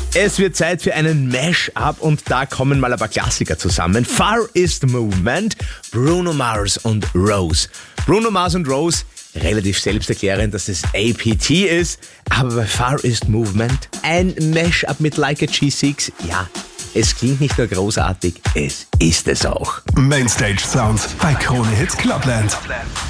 Es wird Zeit für einen Mash-up und da kommen mal ein paar Klassiker zusammen. Far East Movement, Bruno Mars und Rose. Bruno Mars und Rose, relativ selbsterklärend, dass es APT ist, aber bei Far East Movement ein Mash-up mit Like a G6, ja, es klingt nicht nur großartig, es ist es auch. Mainstage Sound bei Krone Hits Clubland.